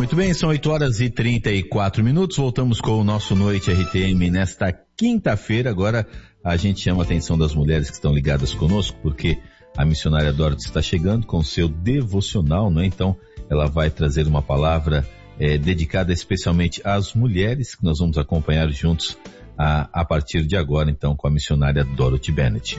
Muito bem, são 8h34. Voltamos com o nosso Noite RTM nesta quinta-feira. Agora a gente chama a atenção das mulheres que estão ligadas conosco, porque a missionária Dorothy está chegando com o seu devocional, né? Então ela vai trazer uma palavra dedicada especialmente às mulheres, que nós vamos acompanhar juntos a partir de agora, então, com a missionária Dorothy Bennett.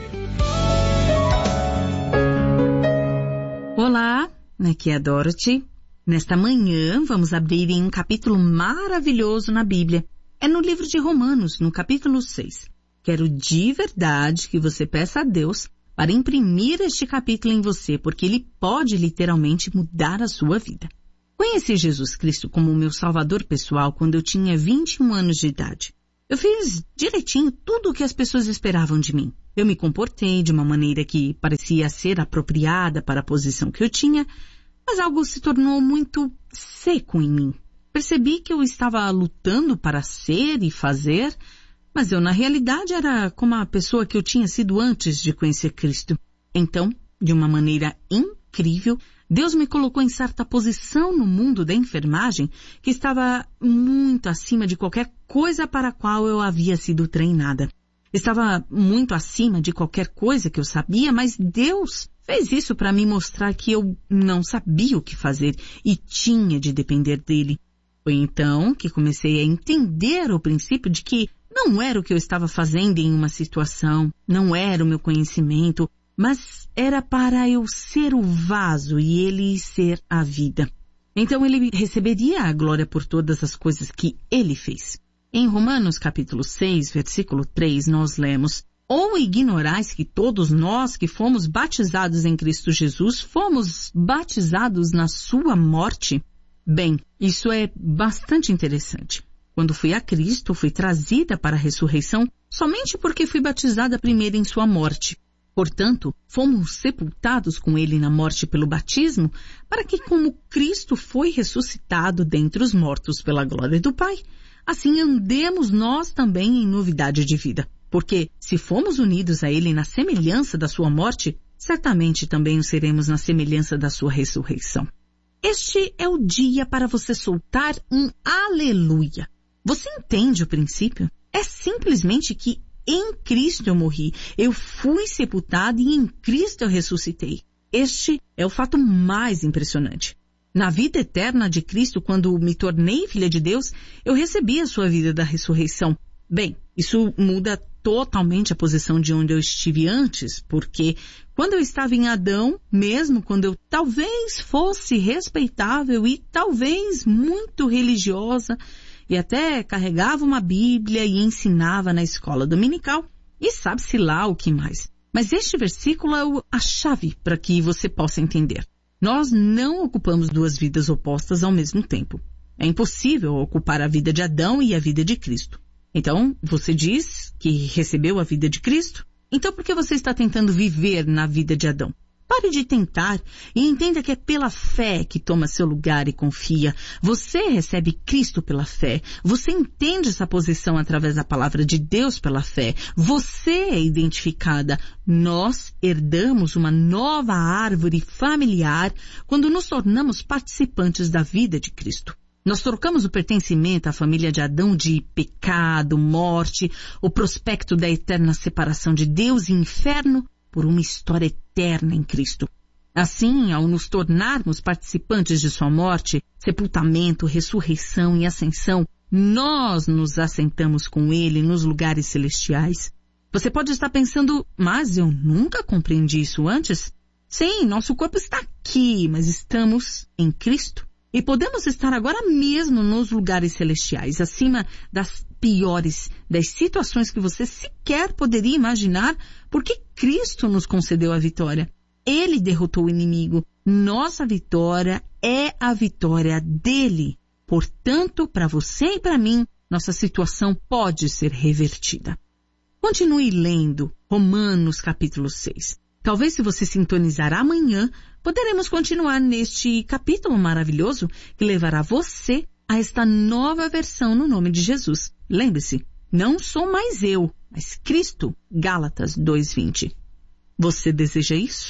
Olá, aqui é a Dorothy. Nesta manhã, vamos abrir em um capítulo maravilhoso na Bíblia. É no livro de Romanos, no capítulo 6. Quero de verdade que você peça a Deus para imprimir este capítulo em você, porque ele pode literalmente mudar a sua vida. Conheci Jesus Cristo como meu salvador pessoal quando eu tinha 21 anos de idade. Eu fiz direitinho tudo o que as pessoas esperavam de mim. Eu me comportei de uma maneira que parecia ser apropriada para a posição que eu tinha, mas algo se tornou muito seco em mim. Percebi que eu estava lutando para ser e fazer, mas eu na realidade era como a pessoa que eu tinha sido antes de conhecer Cristo. Então, de uma maneira incrível, Deus me colocou em certa posição no mundo da enfermagem que estava muito acima de qualquer coisa para a qual eu havia sido treinada. Estava muito acima de qualquer coisa que eu sabia, mas Deus fez isso para me mostrar que eu não sabia o que fazer e tinha de depender dele. Foi então que comecei a entender o princípio de que não era o que eu estava fazendo em uma situação, não era o meu conhecimento, mas era para eu ser o vaso e ele ser a vida. Então ele receberia a glória por todas as coisas que ele fez. Em Romanos capítulo 6, versículo 3, nós lemos: ou ignorais que todos nós que fomos batizados em Cristo Jesus, fomos batizados na sua morte? Bem, isso é bastante interessante. Quando fui a Cristo, fui trazida para a ressurreição somente porque fui batizada primeiro em sua morte. Portanto, fomos sepultados com ele na morte pelo batismo, para que, como Cristo foi ressuscitado dentre os mortos pela glória do Pai, assim andemos nós também em novidade de vida. Porque, se fomos unidos a ele na semelhança da sua morte, certamente também o seremos na semelhança da sua ressurreição. Este é o dia para você soltar um aleluia. Você entende o princípio? É simplesmente que em Cristo eu morri, eu fui sepultado e em Cristo eu ressuscitei. Este é o fato mais impressionante. Na vida eterna de Cristo, quando me tornei filha de Deus, eu recebi a sua vida da ressurreição. Bem, isso muda totalmente a posição de onde eu estive antes, porque quando eu estava em Adão, mesmo quando eu talvez fosse respeitável e talvez muito religiosa, e até carregava uma Bíblia e ensinava na escola dominical, e sabe-se lá o que mais. Mas este versículo é a chave para que você possa entender. Nós não ocupamos duas vidas opostas ao mesmo tempo. É impossível ocupar a vida de Adão e a vida de Cristo. Então, você diz que recebeu a vida de Cristo? Então por que você está tentando viver na vida de Adão? Pare de tentar e entenda que é pela fé que toma seu lugar e confia. Você recebe Cristo pela fé. Você entende essa posição através da palavra de Deus pela fé. Você é identificada. Nós herdamos uma nova árvore familiar quando nos tornamos participantes da vida de Cristo. Nós trocamos o pertencimento à família de Adão de pecado, morte, o prospecto da eterna separação de Deus e inferno por uma história eterna em Cristo. Assim, ao nos tornarmos participantes de sua morte, sepultamento, ressurreição e ascensão, nós nos assentamos com ele nos lugares celestiais. Você pode estar pensando, mas eu nunca compreendi isso antes? Sim, nosso corpo está aqui, mas estamos em Cristo. E podemos estar agora mesmo nos lugares celestiais, acima das piores, das situações que você sequer poderia imaginar, porque Cristo nos concedeu a vitória. Ele derrotou o inimigo. Nossa vitória é a vitória dele. Portanto, para você e para mim, nossa situação pode ser revertida. Continue lendo Romanos capítulo 6. Talvez se você sintonizar amanhã, poderemos continuar neste capítulo maravilhoso que levará você a esta nova versão no nome de Jesus. Lembre-se, não sou mais eu, mas Cristo. Gálatas 2:20. Você deseja isso?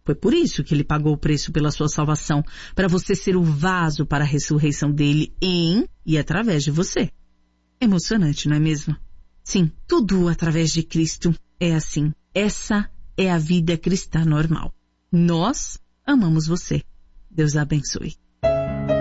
Foi por isso que ele pagou o preço pela sua salvação, para você ser o vaso para a ressurreição dele em e através de você. Emocionante, não é mesmo? Sim, tudo através de Cristo é assim. Essa é a vida cristã normal. Nós amamos você. Deus a abençoe.